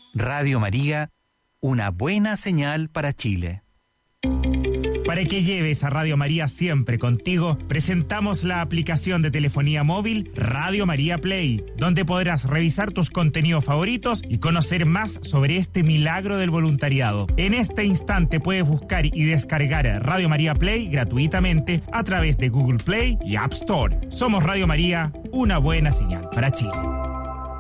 Radio María, una buena señal para Chile. Para que lleves a Radio María siempre contigo, presentamos la aplicación de telefonía móvil Radio María Play, donde podrás revisar tus contenidos favoritos y conocer más sobre este milagro del voluntariado. En este instante puedes buscar y descargar Radio María Play gratuitamente a través de Google Play y App Store. Somos Radio María, una buena señal para Chile.